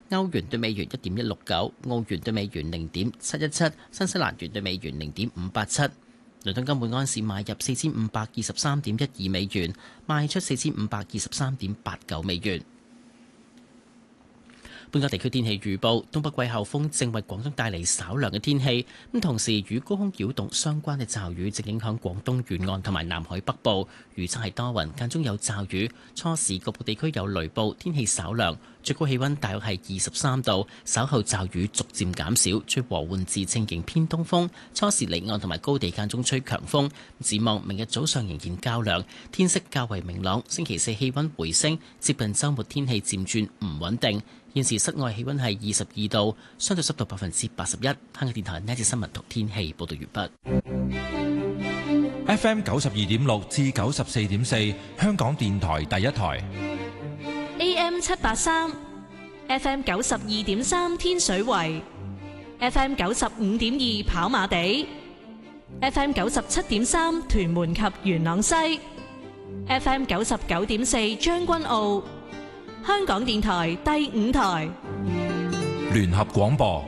歐元對美元1.169，澳元對美元0.717，新西蘭元對美元0.587。倫敦金每安士買入4523.12美元，賣出4523.89美元。本港地區天氣預報：東北季候風正為廣東帶嚟稍涼嘅天氣，咁同時與高空擾動相關嘅驟雨正影響廣東沿岸同埋南海北部。預測係多雲，間中有驟雨，初時局部地區有雷暴，天氣稍涼，最高氣溫大約係23度。稍後驟雨逐漸減少，吹和緩至清勁偏東風，初時離岸同埋高地間中吹強風。展望明日早上仍然較涼，天色較為明朗。星期四氣溫回升，接近週末天氣漸轉唔穩定。現時室外氣溫係22度，相對濕度81%。香港電台呢節新聞同天氣報道完畢。FM 92.6至94.4，香港電台第一台。 AM 783 ，FM 92.3天水圍，FM 95.2跑馬地，FM 97.3屯門及元朗西，FM 99.4將軍澳。香港電台第五台聯合廣播。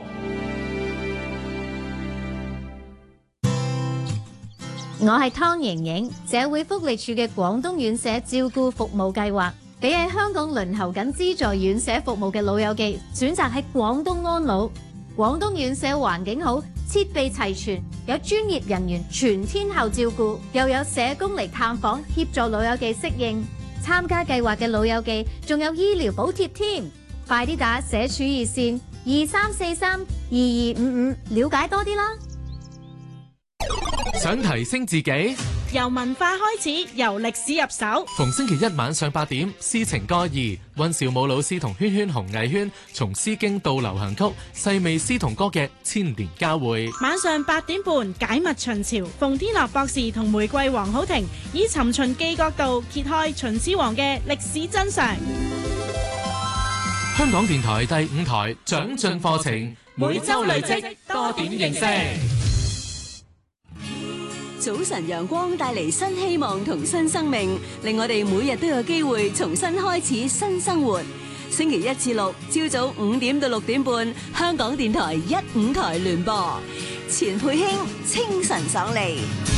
我係湯瑩瑩，社會福利署嘅廣東院舍照顧服務計劃，俾喺香港輪候緊資助院舍服務嘅老友記選擇喺廣東安老。廣東院舍環境好，設備齊全，有專業人員全天候照顧，又有社工嚟探訪協助老友記適應。參加計劃嘅老友記仲有醫療補貼添，快啲打社署熱線23432255了解多啲啦。 想提升自己， 由文化開始，由歷史入手。 逢星期一晚上8點，詩情歌義，溫兆武老師同圈圈紅藝圈從詩經到流行曲，細味詩同歌嘅千年交匯。 晚上8點半，解密秦朝，馮天樂博士同玫瑰黃好婷以尋秦記角度揭開秦始皇嘅歷史真相。 香港電台第五台長進課程，每周累積多點認識。 早晨陽光帶嚟新希望同新生命，令我哋每日都有機會重新開始新生活。星期一至六朝早5點到6點半，香港電台1、5台聯播，錢佩卿清晨爽利。